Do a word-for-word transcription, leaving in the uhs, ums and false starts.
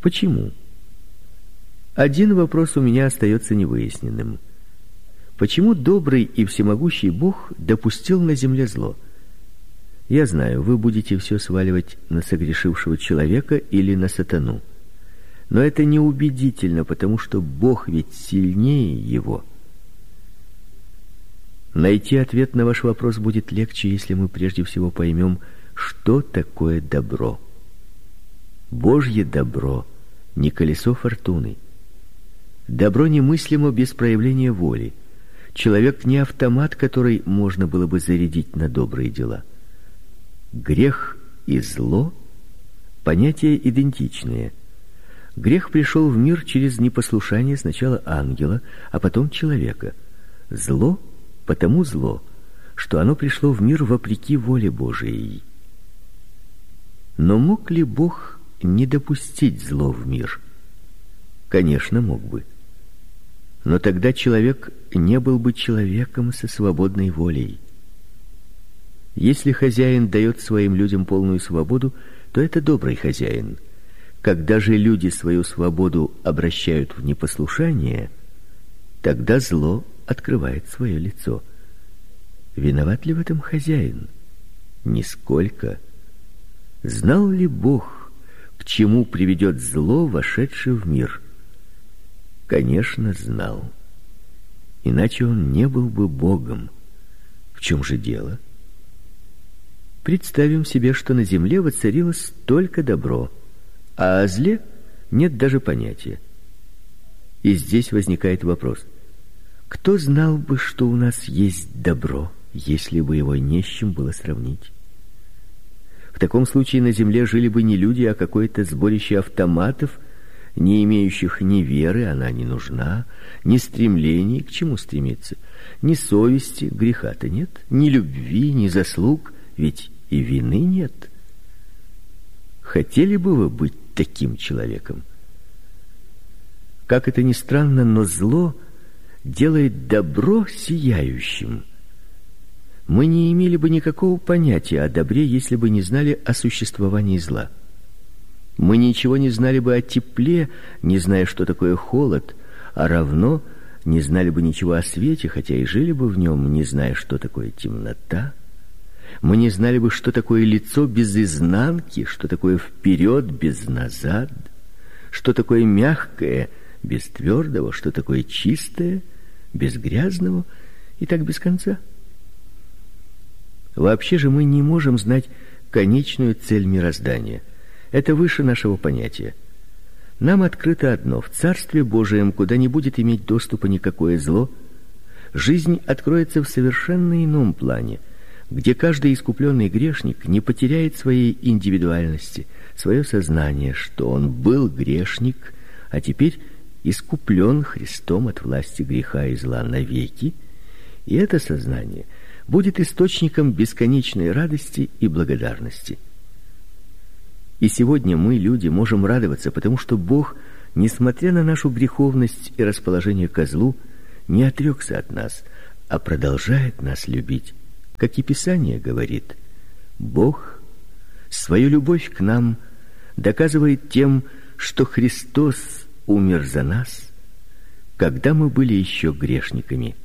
Почему? Один вопрос у меня остается невыясненным. Почему добрый и всемогущий Бог допустил на земле зло? Я знаю, вы будете все сваливать на согрешившего человека или на сатану. Но это неубедительно, потому что Бог ведь сильнее его. Найти ответ на ваш вопрос будет легче, если мы прежде всего поймем, что такое добро. Божье добро не колесо фортуны. Добро немыслимо без проявления воли. Человек не автомат, который можно было бы зарядить на добрые дела. Грех и зло — понятия идентичные. Грех пришел в мир через непослушание сначала ангела, а потом человека. Зло потому зло, что оно пришло в мир вопреки воле Божией. Но мог ли Бог не допустить зло в мир? Конечно, мог бы. Но тогда человек не был бы человеком со свободной волей. Если хозяин дает своим людям полную свободу, то это добрый хозяин. Когда же люди свою свободу обращают в непослушание, тогда зло открывает свое лицо. Виноват ли в этом хозяин? Нисколько. Знал ли Бог, к чему приведет зло, вошедшее в мир? Конечно, знал. Иначе он не был бы Богом. В чем же дело? Представим себе, что на земле воцарилось только добро, а о зле нет даже понятия. И здесь возникает вопрос: кто знал бы, что у нас есть добро, если бы его не с чем было сравнить? В таком случае на земле жили бы не люди, а какое-то сборище автоматов, не имеющих ни веры, она не нужна, ни стремлений, к чему стремиться, ни совести, греха-то нет, ни любви, ни заслуг, ведь и вины нет. Хотели бы вы быть таким человеком? Как это ни странно, но зло делает добро сияющим. Мы не имели бы никакого понятия о добре, если бы не знали о существовании зла. Мы ничего не знали бы о тепле, не зная, что такое холод, а равно не знали бы ничего о свете, хотя и жили бы в нем, не зная, что такое темнота. Мы не знали бы, что такое лицо без изнанки, что такое вперед без назад, что такое мягкое без твердого, что такое чистое без грязного, и так без конца. Вообще же мы не можем знать конечную цель мироздания. Это выше нашего понятия. Нам открыто одно: в Царстве Божием, куда не будет иметь доступа никакое зло, жизнь откроется в совершенно ином плане, где каждый искупленный грешник не потеряет своей индивидуальности, свое сознание, что он был грешник, а теперь искуплен Христом от власти греха и зла навеки, и это сознание будет источником бесконечной радости и благодарности. И сегодня мы, люди, можем радоваться, потому что Бог, несмотря на нашу греховность и расположение ко злу, не отрекся от нас, а продолжает нас любить. Как и Писание говорит, Бог свою любовь к нам доказывает тем, что Христос умер за нас, когда мы были еще грешниками.